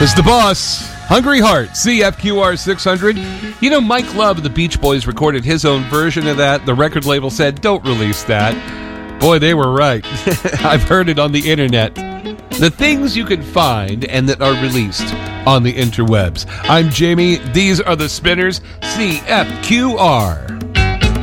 Mr. Boss, Hungry Heart, CFQR 600. You know, Mike Love of the Beach Boys recorded his own version of that. The record label said, don't release that. Boy, they were right. I've heard it on the internet. The things you can find and that are released on the interwebs. I'm Jamie. These are the Spinners, CFQR.